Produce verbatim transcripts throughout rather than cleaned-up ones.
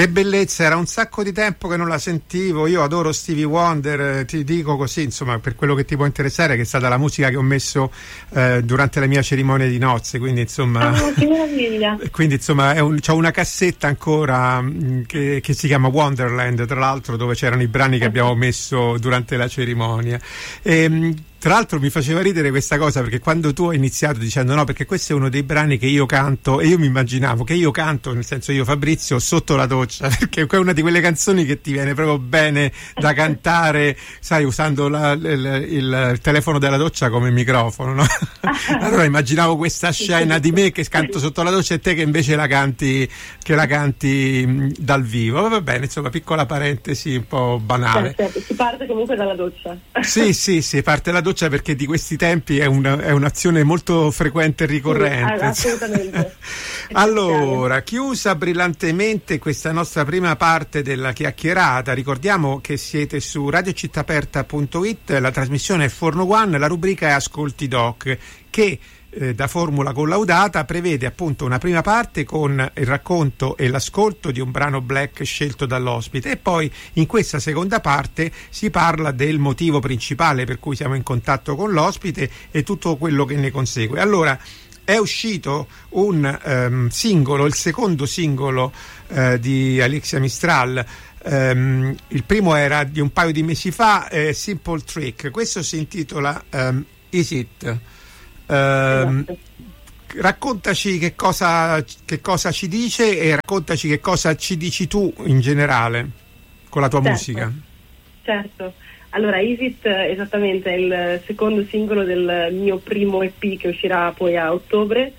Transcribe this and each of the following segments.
Che bellezza, era un sacco di tempo che non la sentivo. Io adoro Stevie Wonder, ti dico così, insomma, per quello che ti può interessare, che è stata la musica che ho messo eh, durante la mia cerimonia di nozze, quindi insomma ah, che meraviglia. Quindi insomma è un, c'ho una cassetta ancora mh, che, che si chiama Wonderland, tra l'altro, dove c'erano i brani che abbiamo messo durante la cerimonia. E, mh, tra l'altro mi faceva ridere questa cosa, perché quando tu hai iniziato dicendo no, perché questo è uno dei brani che io canto, e io mi immaginavo che io canto, nel senso io Fabrizio, sotto la doccia, perché è una di quelle canzoni che ti viene proprio bene da cantare, sai, usando la, il, il, il telefono della doccia come microfono, no? Allora immaginavo questa scena di me che canto sotto la doccia e te che invece la canti, che la canti mh, dal vivo. Va bene, insomma, piccola parentesi un po' banale. Certo, si parte comunque dalla doccia. Sì, sì, sì, parte dalla doccia, perché di questi tempi è, una, è un'azione molto frequente e ricorrente. Sì, assolutamente. Allora, chiusa brillantemente questa nostra prima parte della chiacchierata, ricordiamo che siete su radio città aperta punto it, la trasmissione è Forno One, la rubrica è Ascolti Doc, che eh, da formula collaudata prevede appunto una prima parte con il racconto e l'ascolto di un brano black scelto dall'ospite, e poi in questa seconda parte si parla del motivo principale per cui siamo in contatto con l'ospite e tutto quello che ne consegue. Allora, è uscito un um, singolo, il secondo singolo uh, di Alexia Mistral. Um, il primo era di un paio di mesi fa, eh, Simple Trick. Questo si intitola um, Is It? Um, raccontaci che cosa, che cosa ci dice, e raccontaci che cosa ci dici tu in generale con la tua certo, musica. Certo. Allora, Is It esattamente è il secondo singolo del mio primo E P che uscirà poi a ottobre,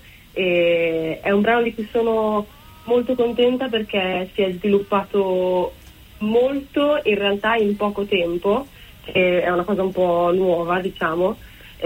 e è un brano di cui sono molto contenta perché si è sviluppato molto in realtà in poco tempo, e è una cosa un po' nuova, diciamo.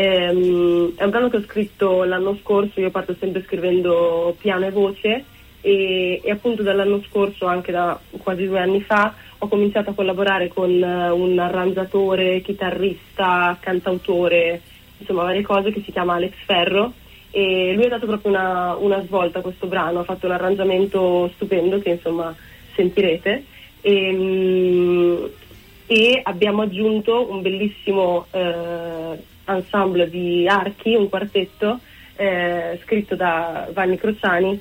Ehm, è un brano che ho scritto l'anno scorso, io parto sempre scrivendo piano e voce, e, e appunto dall'anno scorso, anche da quasi due anni fa, ho cominciato a collaborare con uh, un arrangiatore, chitarrista, cantautore, insomma varie cose, che si chiama Alex Ferro, e lui ha dato proprio una, una svolta a questo brano, ha fatto un arrangiamento stupendo che insomma sentirete, e, um, e abbiamo aggiunto un bellissimo uh, ensemble di archi, un quartetto eh, scritto da Vanni Crociani,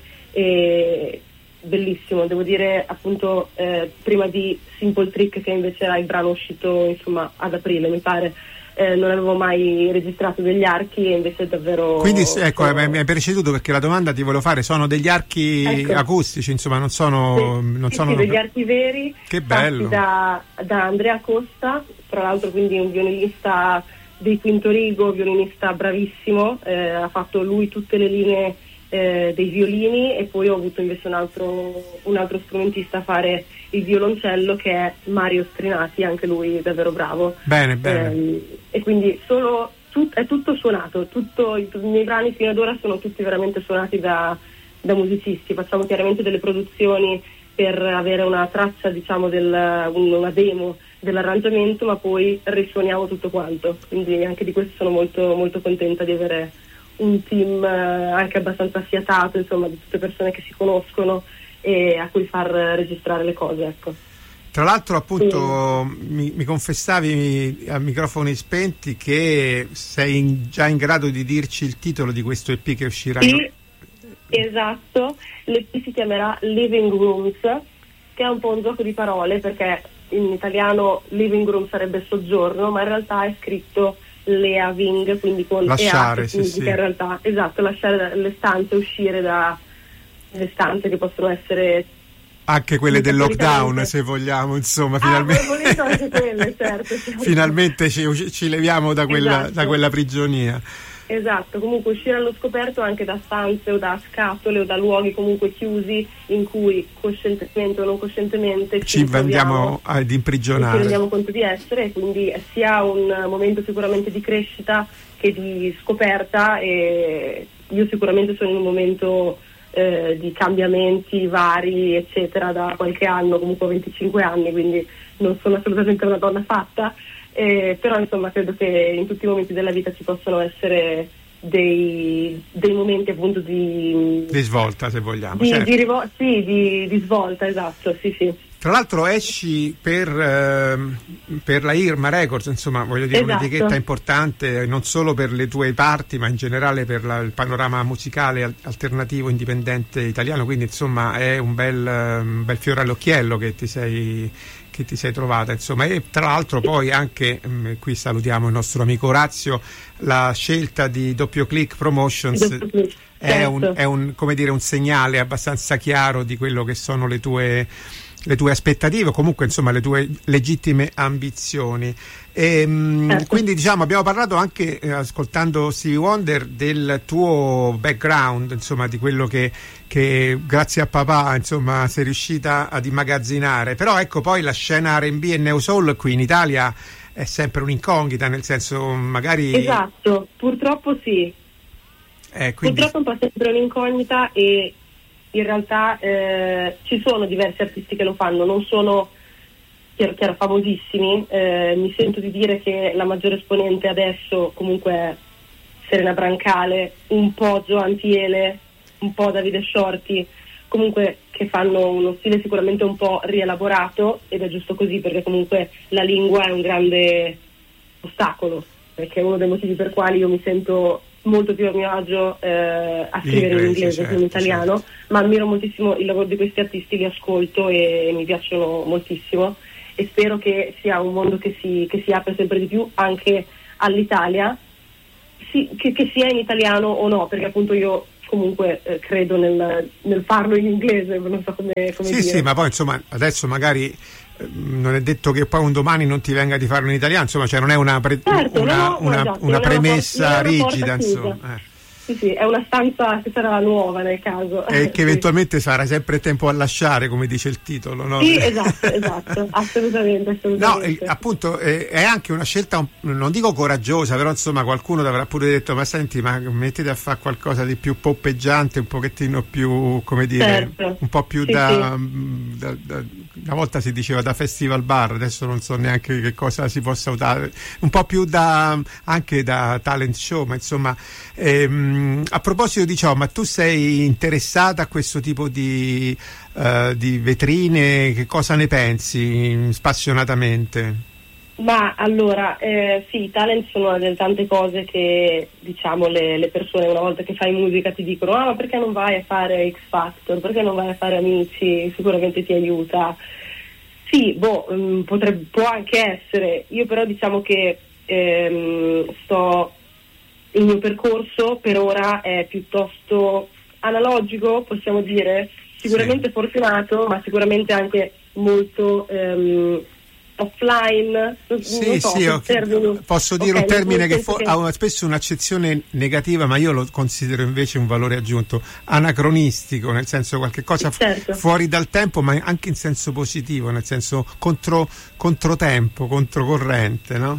e bellissimo, devo dire, appunto eh, prima di Simple Trick, che invece era il brano uscito insomma ad aprile mi pare, eh, non avevo mai registrato degli archi, e invece davvero. Quindi ecco, sono... mi hai preceduto, perché la domanda ti volevo fare, sono degli archi ecco. acustici, insomma, non sono, sì, non sì, sono... sì, degli archi veri, che bello, da, da Andrea Costa, tra l'altro, quindi un violinista di Quinto Rigo, violinista bravissimo, eh, ha fatto lui tutte le linee eh, dei violini, e poi ho avuto invece un altro, un altro strumentista a fare il violoncello, che è Mario Strinati, anche lui davvero bravo. Bene, bene. Eh, e quindi solo tut, è tutto suonato, tutto, i, i miei brani fino ad ora sono tutti veramente suonati da, da musicisti. Facciamo chiaramente delle produzioni per avere una traccia, diciamo, del, una demo dell'arrangiamento, ma poi risuoniamo tutto quanto, quindi anche di questo sono molto molto contenta di avere un team eh, anche abbastanza affiatato, insomma, di tutte persone che si conoscono e a cui far registrare le cose, ecco. Tra l'altro appunto sì. mi, mi confessavi a microfoni spenti che sei in, già in grado di dirci il titolo di questo E P che uscirà. Sì, esatto, l'E P si chiamerà Living Rooms, che è un po' un gioco di parole, perché in italiano living room sarebbe soggiorno, ma in realtà è scritto leaving, quindi con lasciare, E A, che sì, significa sì. in realtà, esatto, lasciare le stanze, uscire da le stanze, che possono essere anche quelle del lockdown, se vogliamo, insomma, ah, finalmente anche quelle, certo, certo. finalmente ci, ci leviamo da quella, esatto. da quella prigionia. Esatto, comunque uscire allo scoperto anche da stanze o da scatole o da luoghi comunque chiusi, in cui coscientemente o non coscientemente ci, ci andiamo ad imprigionare, ci rendiamo conto di essere, e quindi è sia un momento sicuramente di crescita che di scoperta, e io sicuramente sono in un momento eh, di cambiamenti vari eccetera da qualche anno, comunque venticinque anni, quindi non sono assolutamente una donna fatta. Eh, però insomma credo che in tutti i momenti della vita ci possono essere dei, dei momenti appunto di di svolta, se vogliamo, di, certo. di, rivo- sì, di, di svolta, esatto, sì sì. Tra l'altro esci per, eh, per la Irma Records, insomma, voglio dire, Esatto. un'etichetta importante non solo per le tue parti, ma in generale per la, il panorama musicale al- alternativo indipendente italiano, quindi insomma è un bel, un bel fiore all'occhiello che ti sei che ti sei trovata, insomma. E tra l'altro poi anche, mh, qui salutiamo il nostro amico Orazio, la scelta di Doppio Click Promotions Doppio Click, è, certo. un, è un, come dire, un segnale abbastanza chiaro di quello che sono le tue le tue aspettative, o comunque insomma le tue legittime ambizioni. E, mh, certo. Quindi diciamo abbiamo parlato anche, eh, ascoltando Stevie Wonder, del tuo background, insomma di quello che, che grazie a papà insomma sei riuscita ad immagazzinare, però ecco poi la scena R and B e Neo Soul qui in Italia è sempre un'incognita, nel senso magari... Esatto, purtroppo sì, eh, quindi... purtroppo è un po' sempre un'incognita, e in realtà eh, ci sono diversi artisti che lo fanno, non sono chiaro, chiaro famosissimi, eh, mi sento di dire che la maggiore esponente adesso comunque è Serena Brancale, un po' Gio Antiele, un po' Davide Shorty, comunque che fanno uno stile sicuramente un po' rielaborato, ed è giusto così, perché comunque la lingua è un grande ostacolo, perché è uno dei motivi per quali io mi sento molto più a mio agio eh, a scrivere in, in inglese certo, che in italiano, certo. Ma ammiro moltissimo il lavoro di questi artisti, li ascolto e mi piacciono moltissimo, e spero che sia un mondo che si, che si apre sempre di più anche all'Italia, sì, che, che sia in italiano o no, perché appunto io comunque eh, credo nel, nel farlo in inglese, non so come, come sì dire. sì, ma poi insomma adesso magari eh, non è detto che poi un domani non ti venga di farlo in italiano, insomma, cioè non è una, pre- certo, una, no, una, esatto, una premessa porta, rigida, insomma. Eh. Sì, sì, è una stanza che sarà nuova nel caso. E che sì. eventualmente sarà sempre tempo a lasciare, come dice il titolo, no? Sì, esatto, esatto, assolutamente, assolutamente. No, il, appunto eh, è anche una scelta, un, non dico coraggiosa, però insomma qualcuno ti avrà pure detto: ma senti, ma mettete a fare qualcosa di più poppeggiante, un pochettino più, come dire, certo. un po' più sì, da, sì. da, da, una volta si diceva da festival bar, adesso non so neanche che cosa si possa usare, un po' più da anche da talent show, ma insomma ehm, a proposito di ciò, ma tu sei interessata a questo tipo di, uh, di vetrine? Che cosa ne pensi spassionatamente? Ma allora, eh, sì, i talent sono una delle tante cose che, diciamo, le, le persone una volta che fai musica ti dicono: ah, ma perché non vai a fare X Factor, perché non vai a fare Amici, sicuramente ti aiuta. Sì, boh, mh, potrebbe, può anche essere. Io però diciamo che ehm, sto il mio percorso per ora è piuttosto analogico, possiamo dire, sicuramente sì. fortunato, ma sicuramente anche molto ehm, offline. Sì, non so, sì, okay. Posso okay, dire un termine che, fo- che ha una, spesso un'accezione negativa, ma io lo considero invece un valore aggiunto, anacronistico, nel senso qualche cosa certo. fu- fuori dal tempo, ma anche in senso positivo, nel senso contro controtempo, controcorrente, no?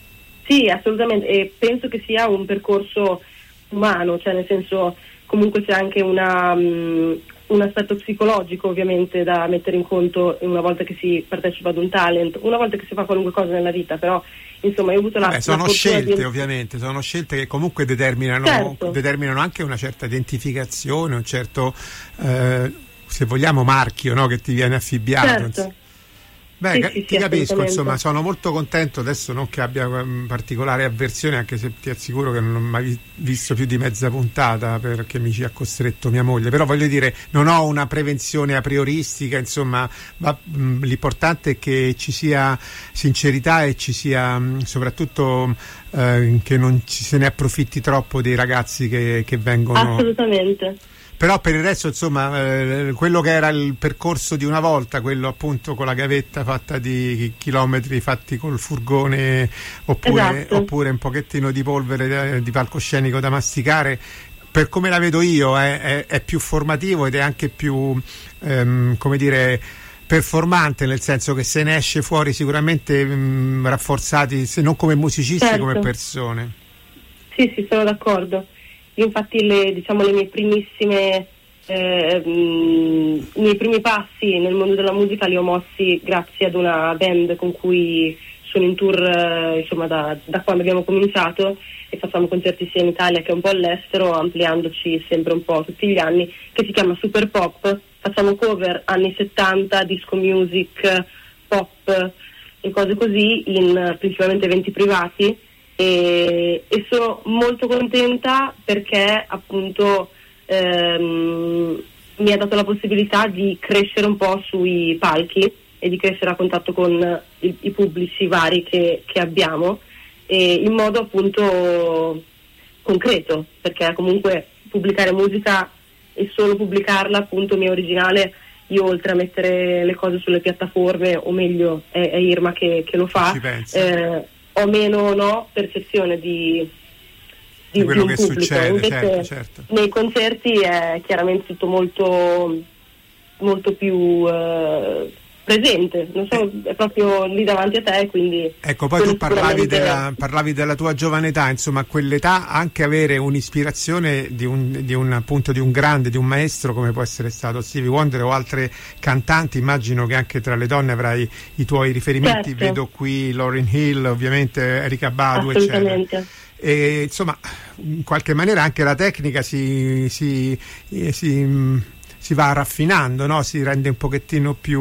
Sì, assolutamente, e penso che sia un percorso umano, cioè nel senso comunque c'è anche una, um, un aspetto psicologico ovviamente da mettere in conto una volta che si partecipa ad un talent, una volta che si fa qualunque cosa nella vita, però insomma io ho avuto la, Vabbè, sono la scelte di... ovviamente, sono scelte che comunque determinano, certo. determinano anche una certa identificazione, un certo eh, se vogliamo marchio, no, che ti viene affibbiato. Certo. Beh, sì, ca- sì, ti sì, capisco, insomma, sono molto contento, adesso non che abbia um, particolare avversione, anche se ti assicuro che non ho mai visto più di mezza puntata perché mi ci ha costretto mia moglie, però voglio dire, non ho una prevenzione a prioristica, insomma, ma, mh, l'importante è che ci sia sincerità e ci sia mh, soprattutto eh, che non ci se ne approfitti troppo dei ragazzi che, che vengono... Assolutamente. Però per il resto, insomma, eh, quello che era il percorso di una volta, quello appunto con la gavetta fatta di chilometri fatti col furgone, oppure, esatto. oppure un pochettino di polvere di palcoscenico da masticare, per come la vedo io è, è, è più formativo ed è anche più, ehm, come dire, performante, nel senso che se ne esce fuori sicuramente mh, rafforzati, se non come musicisti, certo. come persone. Sì, sì, sono d'accordo. Io infatti le, diciamo, le mie primissime eh, mh, i miei primi passi nel mondo della musica li ho mossi grazie ad una band con cui sono in tour eh, insomma da, da quando abbiamo cominciato, e facciamo concerti sia in Italia che un po' all'estero, ampliandoci sempre un po' tutti gli anni, che si chiama Super Pop. Facciamo cover anni settanta, disco music, pop e cose così, in principalmente eventi privati, e, e sono molto contenta perché appunto ehm, mi ha dato la possibilità di crescere un po' sui palchi e di crescere a contatto con i, i pubblici vari che, che abbiamo, e in modo appunto concreto, perché comunque pubblicare musica e solo pubblicarla appunto mia originale, io oltre a mettere le cose sulle piattaforme, o meglio è, è Irma che, che lo fa, eh, ho meno no, percezione di, di, di quello di un che pubblico. succede. Invece certo, certo. nei concerti è chiaramente tutto molto molto più eh, presente, non so, è proprio lì davanti a te, quindi ecco, poi tu parlavi sicuramente... della, parlavi della tua giovane età, insomma a quell'età anche avere un'ispirazione di un, di un appunto di un grande, di un maestro come può essere stato Stevie Wonder o altre cantanti, immagino che anche tra le donne avrai i tuoi riferimenti, certo. Vedo qui Lauryn Hill, ovviamente Erykah Badu, eccetera. E insomma in qualche maniera anche la tecnica si, si, si si va raffinando, no? Si rende un pochettino più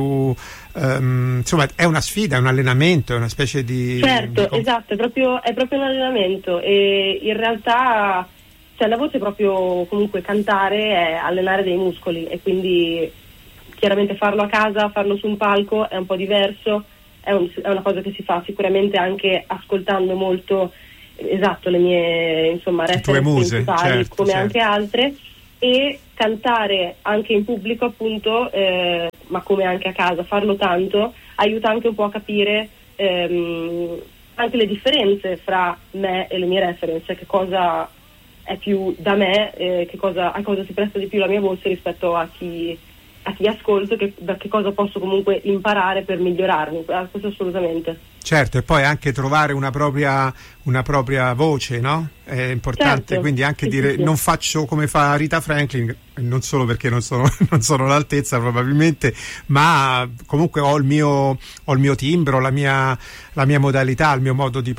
um, insomma è una sfida, è un allenamento, è una specie di certo, di... esatto, è proprio, è proprio un allenamento, e in realtà cioè la voce proprio, comunque cantare è allenare dei muscoli, e quindi chiaramente farlo a casa, farlo su un palco è un po' diverso, è, un, è una cosa che si fa sicuramente anche ascoltando molto, esatto, le mie insomma reference principali, certo, come certo. anche altre, e cantare anche in pubblico appunto, eh, ma come anche a casa, farlo tanto aiuta anche un po' a capire ehm, anche le differenze fra me e le mie reference, che cosa è più da me, eh, che cosa, a cosa si presta di più la mia voce rispetto a chi, a chi ascolto, che, da che cosa posso comunque imparare per migliorarmi, questo assolutamente. Certo, e poi anche trovare una propria, una propria voce, no? È importante, certo. quindi anche sì, dire sì, sì. non faccio come fa Rita Franklin, non solo perché non sono, non sono all'altezza probabilmente, ma comunque ho il mio, ho il mio timbro, la mia, la mia modalità, il mio modo di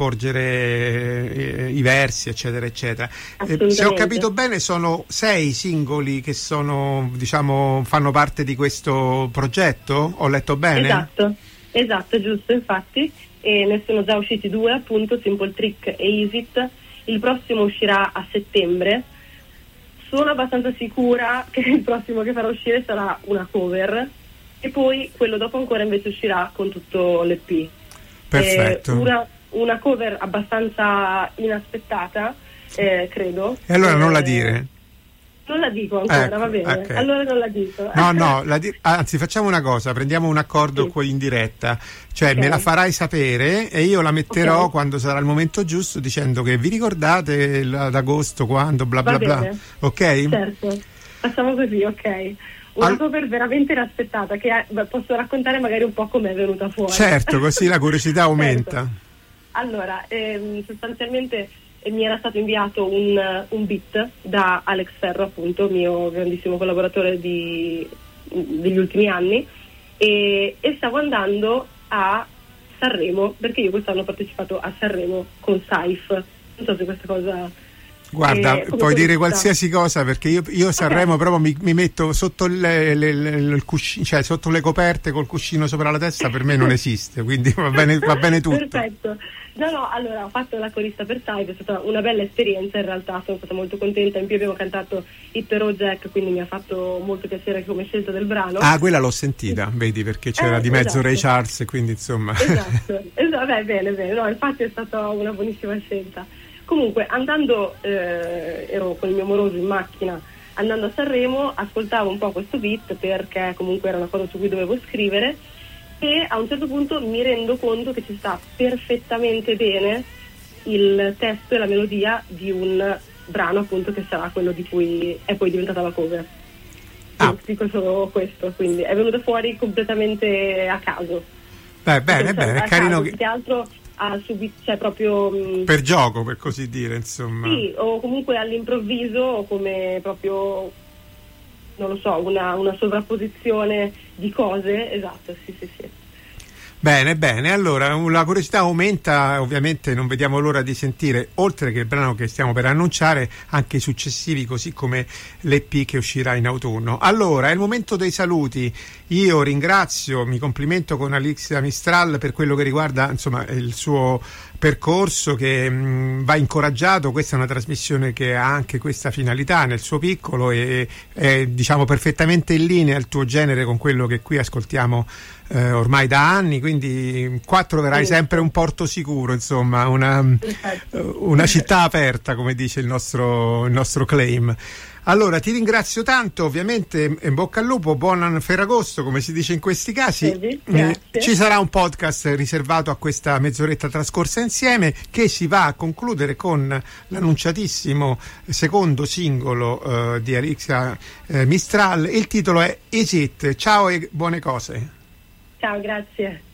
porgere eh, i versi, eccetera, eccetera. Eh, se ho capito bene sono sei singoli che sono, diciamo, fanno parte di questo progetto? Ho letto bene? Esatto, esatto, giusto, infatti. E ne sono già usciti due, appunto, Simple Trick e Easy It. Il prossimo uscirà a settembre. Sono abbastanza sicura che il prossimo che farò uscire sarà una cover, e poi quello dopo ancora invece uscirà con tutto l'E P. Perfetto. Eh, una, una cover abbastanza inaspettata, eh, credo. E allora eh, non la dire. Non la dico ancora, ecco, va bene, okay. Allora non la dico. No, no, la di- anzi facciamo una cosa, prendiamo un accordo sì. qui in diretta, cioè okay. me la farai sapere e io la metterò okay. quando sarà il momento giusto, dicendo che vi ricordate ad agosto quando bla bla va bla, bene. ok? Certo, facciamo così, ok. Una All... cover veramente inaspettata, che è, beh, posso raccontare magari un po' come è venuta fuori. Certo, così la curiosità aumenta. Certo. Allora, ehm, sostanzialmente e mi era stato inviato un, un beat da Alex Ferro, appunto, mio grandissimo collaboratore di, degli ultimi anni, e, e stavo andando a Sanremo, perché io quest'anno ho partecipato a Sanremo con Saif, non so se questa cosa... Guarda, eh, puoi dire qualsiasi cosa, perché io, io Sanremo okay. proprio mi, mi metto sotto le, le, le, il cuscino, cioè sotto le coperte col cuscino sopra la testa, per me non esiste, quindi va bene, va bene tutto. Perfetto. No, no, allora ho fatto la corista per Saif, è stata una bella esperienza, in realtà sono stata molto contenta, in più abbiamo cantato Hit the Road Jack, quindi mi ha fatto molto piacere come scelta del brano. Ah, quella l'ho sentita, vedi, perché c'era eh, di mezzo esatto. Ray Charles, quindi insomma... Esatto, esatto, beh, bene, bene, no, infatti è stata una buonissima scelta. Comunque, andando, eh, ero con il mio moroso in macchina, andando a Sanremo, ascoltavo un po' questo beat, perché comunque era una cosa su cui dovevo scrivere, e a un certo punto mi rendo conto che ci sta perfettamente bene il testo e la melodia di un brano, appunto, che sarà quello di cui è poi diventata la cover. Ah. Dico solo questo, quindi è venuto fuori completamente a caso. Beh, bene, cioè, bene, è carino caso, che... che altro ha subito, cioè proprio... Mh, per gioco, per così dire, insomma. Sì, o comunque all'improvviso, o come proprio... non lo so, una, una sovrapposizione di cose, esatto, sì, sì, sì. Bene, bene, allora la curiosità aumenta, ovviamente non vediamo l'ora di sentire, oltre che il brano che stiamo per annunciare, anche i successivi, così come l'E P che uscirà in autunno. Allora, è il momento dei saluti. Io ringrazio, mi complimento con Alexia Mistral per quello che riguarda, insomma, il suo percorso che mh, va incoraggiato. Questa è una trasmissione che ha anche questa finalità nel suo piccolo e è, diciamo, perfettamente in linea il tuo genere con quello che qui ascoltiamo eh, ormai da anni, quindi qua troverai sempre un porto sicuro, insomma, una, una città aperta, come dice il nostro, il nostro claim. Allora ti ringrazio tanto, ovviamente in bocca al lupo, buon Ferragosto, come si dice in questi casi. Eh, ci sarà un podcast riservato a questa mezz'oretta trascorsa insieme, che si va a concludere con l'annunciatissimo secondo singolo eh, di Alexia eh, Mistral. Il titolo è Is It. Ciao e buone cose. Ciao, grazie.